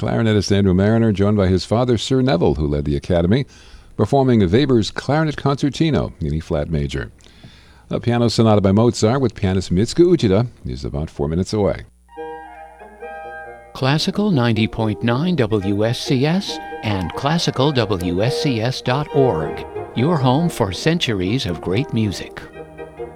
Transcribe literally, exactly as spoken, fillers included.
clarinetist Andrew Mariner, joined by his father, Sir Neville, who led the Academy, performing Weber's Clarinet Concertino in E-flat major. A piano sonata by Mozart with pianist Mitsuko Uchida is about four minutes away. Classical ninety point nine W S C S and classical W S C S dot org, your home for centuries of great music.